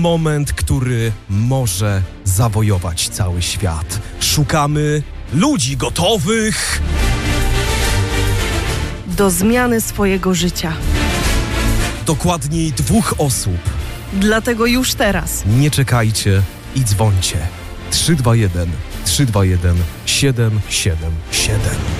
Moment, który może zawojować cały świat. Szukamy ludzi gotowych do zmiany swojego życia. Dokładniej 2 osób. Dlatego już teraz Nie czekajcie i dzwońcie. 321 321 777.